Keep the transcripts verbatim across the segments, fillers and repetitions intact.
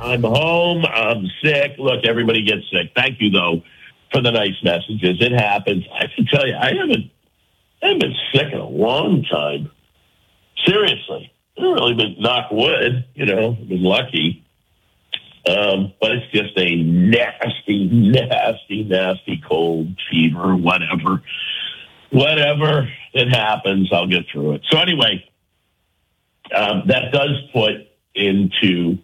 I'm home. I'm sick. Look, everybody gets sick. Thank you, though, for the nice messages. It happens. I can tell you, I haven't, I haven't been sick in a long time. Seriously. I haven't really been, knock wood, you know, I've been lucky. Um, but it's just a nasty, nasty, nasty cold, fever, whatever. Whatever it happens, I'll get through it. So anyway, um, that does put into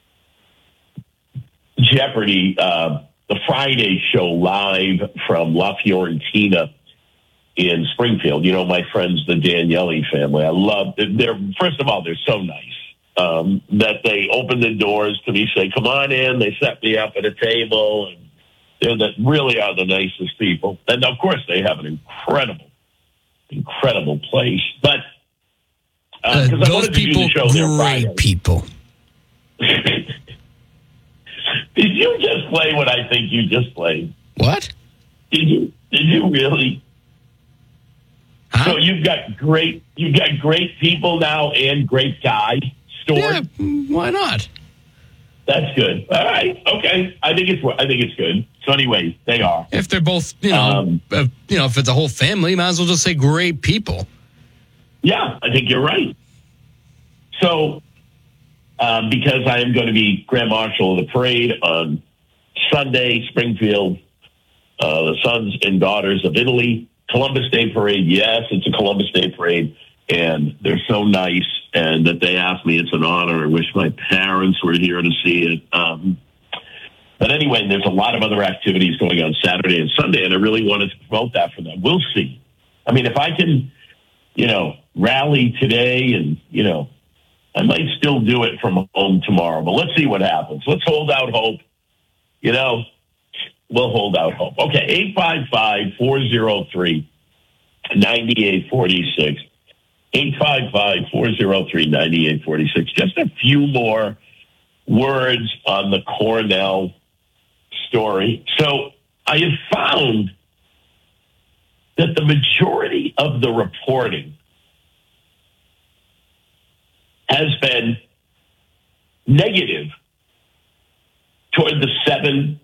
jeopardy uh, the Friday show live from La Fiorentina in Springfield. You know, my friends, the Daniele family. I love they're first of all, they're so nice um, that they open the doors to me, say, "Come on in." They set me up at a table, and they're the, really are the nicest people. And of course, they have an incredible, incredible place. But uh, uh, those people, great people. Did you just play what I think you just played? What? Did you? Did you really? Huh? So you've got great, you've got great people now and great guy stored. Yeah, why not? That's good. All right, okay. I think it's I think it's good. So anyway, they are. If they're both, you know, um, uh, you know, if it's a whole family, might as well just say great people. Yeah, I think you're right. So. Um, because I am going to be Grand Marshal of the parade on Sunday, Springfield, uh, the Sons and Daughters of Italy. Columbus Day Parade, yes, it's a Columbus Day Parade, and they're so nice, and that they asked me, it's an honor. I wish my parents were here to see it. Um, but anyway, there's a lot of other activities going on Saturday and Sunday, and I really wanted to promote that for them. We'll see. I mean, if I can, you know, rally today and, you know, I might still do it from home tomorrow, but let's see what happens. Let's hold out hope. You know, we'll hold out hope. Okay, eight five five, four oh three, nine eight four six. eight five five, four oh three, nine eight four six. Just a few more words on the Cornell story. So I have found that the majority of the reporting has been negative toward the seven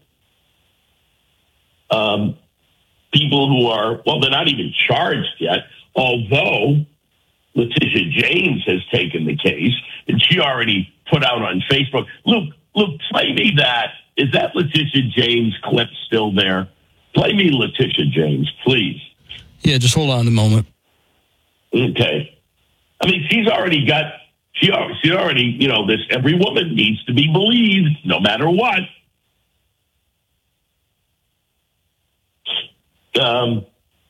um, people who are, well, they're not even charged yet, although Letitia James has taken the case, and she already put out on Facebook. Luke, Luke, play me that. Is that Letitia James clip still there? Play me Letitia James, please. Yeah, just hold on a moment. Okay. I mean, she's already got, she, she already, you know, this, every woman needs to be believed, no matter what. Um,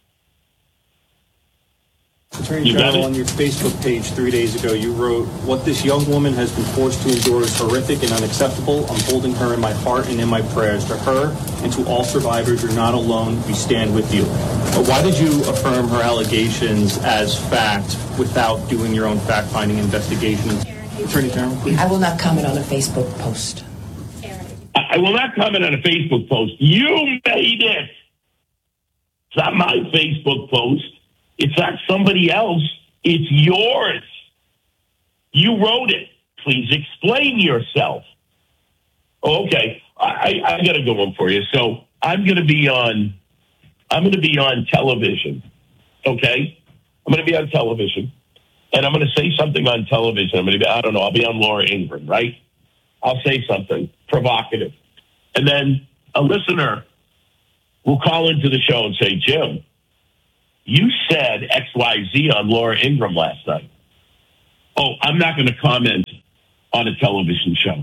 Attorney General, on your Facebook page three days ago, you wrote, "What this young woman has been forced to endure is horrific and unacceptable. I'm holding her in my heart and in my prayers. To her and to all survivors, you're not alone. We stand with you." But why did you affirm her allegations as fact without doing your own fact-finding investigation? Attorney General, please. I will not comment on a Facebook post. I will not comment on a Facebook post. You made it. It's not my Facebook post. It's not somebody else. It's yours. You wrote it. Please explain yourself. Oh, okay. I, I, I got a good one for you. So I'm going to be on, I'm going to be on television. Okay. I'm going to be on television and I'm going to say something on television. I'm going to be, I don't know. I'll be on Laura Ingraham, right? I'll say something provocative. And then a listener will call into the show and say, "Jim, you said X Y Z on Laura Ingraham last night." Oh, I'm not going to comment on a television show.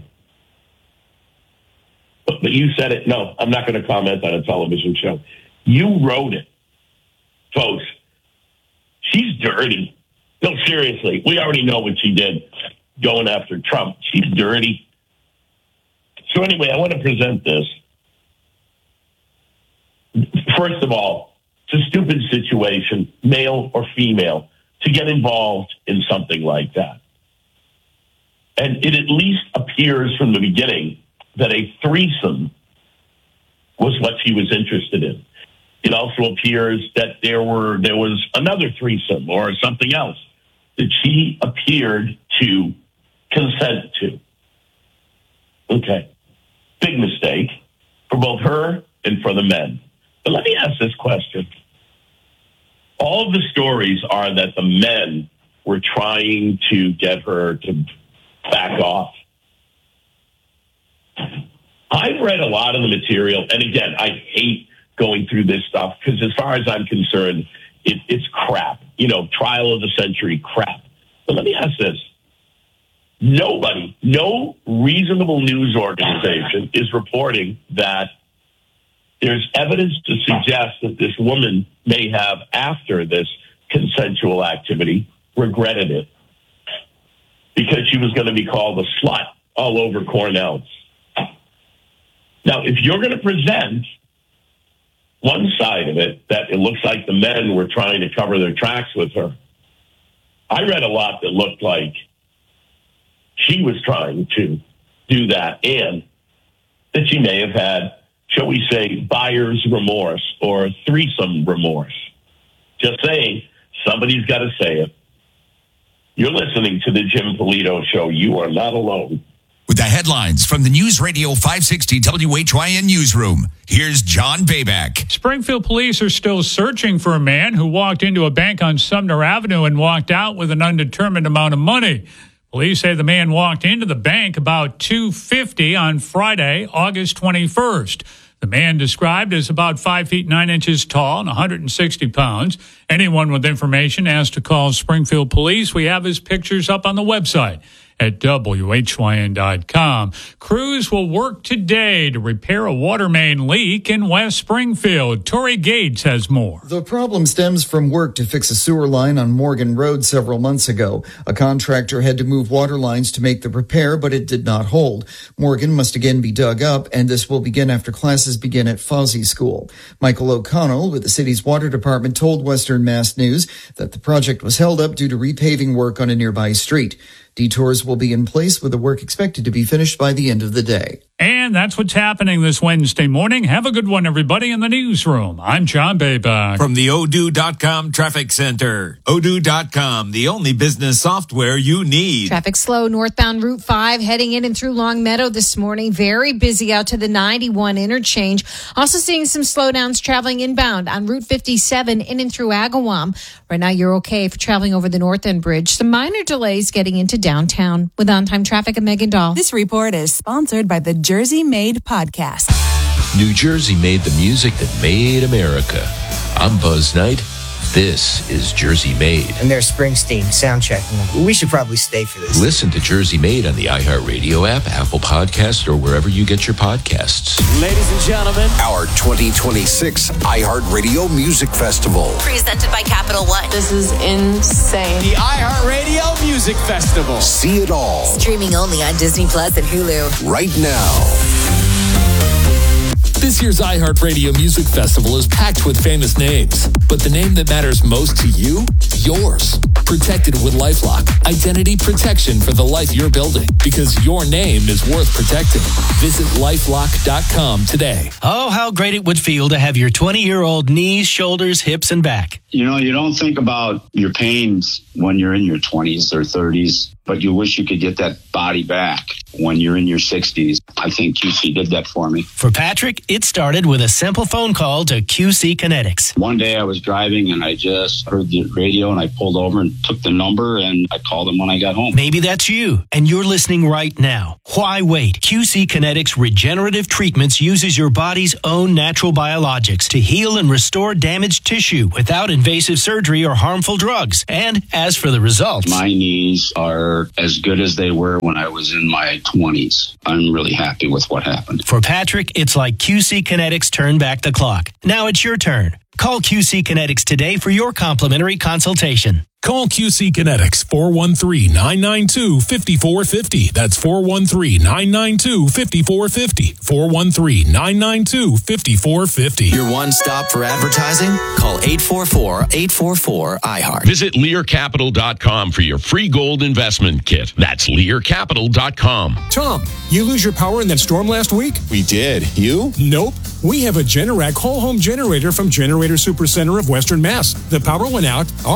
But, but you said it. No, I'm not going to comment on a television show. You wrote it. Folks, she's dirty. No, seriously. We already know what she did going after Trump. She's dirty. So anyway, I want to present this. First of all, it's a stupid situation, male or female, to get involved in something like that. And it at least appears from the beginning that a threesome was what she was interested in. It also appears that there were there was another threesome or something else that she appeared to consent to. Okay. Big mistake for both her and for the men. But let me ask this question. All of the stories are that the men were trying to get her to back off. I've read a lot of the material, and again, I hate going through this stuff because as far as I'm concerned, it, it's crap. You know, trial of the century crap. But let me ask this. Nobody, no reasonable news organization is reporting that there's evidence to suggest that this woman may have, after this consensual activity, regretted it because she was going to be called a slut all over Cornell's. Now, if you're going to present one side of it, that it looks like the men were trying to cover their tracks with her, I read a lot that looked like she was trying to do that and that she may have had, shall we say, buyer's remorse or threesome remorse. Just saying, somebody's got to say it. You're listening to the Jim Polito Show. You are not alone. With the headlines from the News Radio five sixty W H Y N newsroom, here's John Bayback. Springfield police are still searching for a man who walked into a bank on Sumner Avenue and walked out with an undetermined amount of money. Police say the man walked into the bank about two fifty on Friday, August twenty-first. The man described as about five feet nine inches tall and one hundred sixty pounds. Anyone with information asked to call Springfield Police. We have his pictures up on the website at W H Y N dot com. Crews will work today to repair a water main leak in West Springfield. Tori Gates has more. The problem stems from work to fix a sewer line on Morgan Road several months ago. A contractor had to move water lines to make the repair, but it did not hold. Morgan must again be dug up, and this will begin after classes begin at Fawsey School. Michael O'Connell with the city's water department told Western Mass News that the project was held up due to repaving work on a nearby street. Detours will be in place with the work expected to be finished by the end of the day. And that's what's happening this Wednesday morning. Have a good one, everybody, in the newsroom. I'm John Bayback. From the Odoo dot com Traffic Center. Odoo dot com, the only business software you need. Traffic slow northbound Route five heading in and through Long Meadow this morning. Very busy out to the ninety-one interchange. Also seeing some slowdowns traveling inbound on Route fifty-seven in and through Agawam. Right now you're okay for traveling over the North End Bridge. Some minor delays getting into downtown. With on-time traffic, I'm Megan Dahl. This report is sponsored by the Jersey Made Podcast. New Jersey made the music that made America. I'm Buzz Knight. This is Jersey Made. And there's Springsteen sound checking. We should probably stay for this. Listen to Jersey Made on the iHeartRadio app, Apple Podcasts, or wherever you get your podcasts. Ladies and gentlemen, our twenty twenty-six iHeartRadio Music Festival. Presented by Capital One. This is insane. The iHeartRadio Music Festival. See it all. Streaming only on Disney Plus and Hulu. Right now. This year's iHeartRadio Music Festival is packed with famous names, but the name that matters most to you? Yours. Protected with LifeLock. Identity protection for the life you're building, because your name is worth protecting. Visit lifelock dot com today. Oh, how great it would feel to have your twenty-year-old knees, shoulders, hips, and back. You know, you don't think about your pains when you're in your twenties or thirties, but you wish you could get that body back when you're in your sixties. I think Q C did that for me. For Patrick, it started with a simple phone call to Q C Kinetics. One day I was driving and I just heard the radio and I pulled over and took the number and I called them when I got home. Maybe that's you and you're listening right now. Why wait? Q C Kinetics Regenerative Treatments uses your body's own natural biologics to heal and restore damaged tissue without invasive surgery or harmful drugs. And as for the results, my knees are as good as they were when I was in my twenties. I'm really happy with what happened. For Patrick, it's like Q C Kinetics turned back the clock. Now it's your turn. Call Q C Kinetics today for your complimentary consultation. Call Q C Kinetics, four one three, nine nine two, five four five zero. That's four one three, nine nine two, five four five zero. four one three, nine nine two, five four five zero. Your one stop for advertising? Call eight four four, eight four four, I heart. Visit Lear Capital dot com for your free gold investment kit. That's Lear Capital dot com. Tom, you lose your power in that storm last week? We did. You? Nope. We have a Generac whole home generator from Generator Supercenter of Western Mass. The power went out. Ours stayed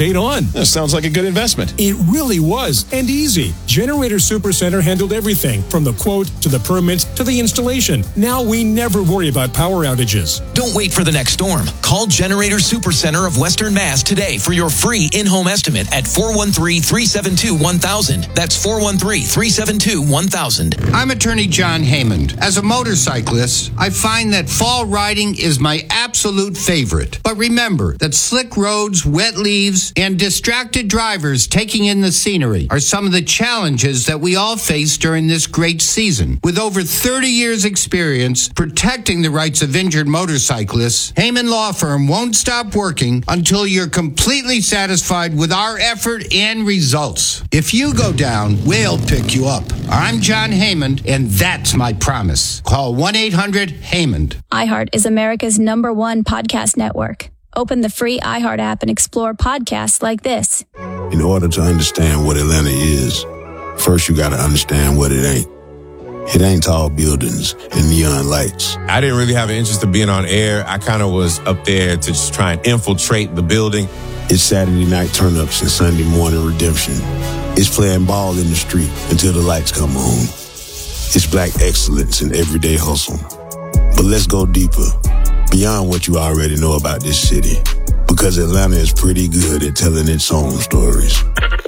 stayed on. That sounds like a good investment. It really was, and easy. Generator Supercenter handled everything, from the quote to the permits to the installation. Now we never worry about power outages. Don't wait for the next storm. Call Generator Supercenter of Western Mass today for your free in-home estimate at four one three, three seven two, one thousand. That's four one three, three seven two, one thousand. I'm attorney John Haymond. As a motorcyclist, I find that fall riding is my absolute favorite. But remember that slick roads, wet leaves, and distracted drivers taking in the scenery are some of the challenges that we all face during this great season. With over thirty years experience protecting the rights of injured motorcyclists, Haymond Law Firm won't stop working until you're completely satisfied with our effort and results. If you go down, we'll pick you up. I'm John Haymond, and that's my promise. Call one eight hundred Haymond. iHeart is America's number one podcast network. Open the free iHeart app and explore podcasts like this. In order to understand what Atlanta is, first you got to understand what it ain't. It ain't tall buildings and neon lights. I didn't really have an interest in being on air. I kind of was up there to just try and infiltrate the building. It's Saturday night turn-ups and Sunday morning redemption. It's playing ball in the street until the lights come on. It's black excellence in everyday hustle. But let's go deeper, beyond what you already know about this city, because Atlanta is pretty good at telling its own stories.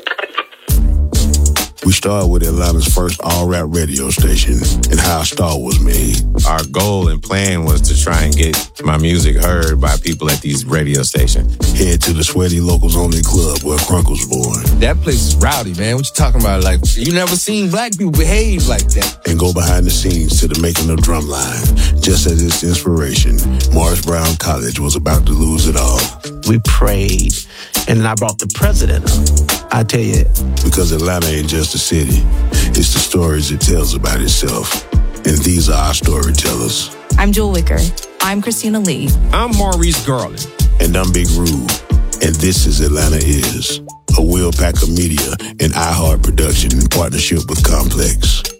We started with Atlanta's first all-rap radio station and how a star was made. Our goal and plan was to try and get my music heard by people at these radio stations. Head to the Sweaty Locals Only Club where Crunk was born. That place is rowdy, man. What you talking about? Like, you never seen black people behave like that. And go behind the scenes to the making of Drumline. Just as its inspiration, Morris Brown College was about to lose it all. We prayed, and I brought the president up. I tell you. Because Atlanta ain't just a city. It's the stories it tells about itself. And these are our storytellers. I'm Jewel Wicker. I'm Christina Lee. I'm Maurice Garland. And I'm Big Rube. And this is Atlanta Is, a Will Packer Media and iHeart production in partnership with Complex.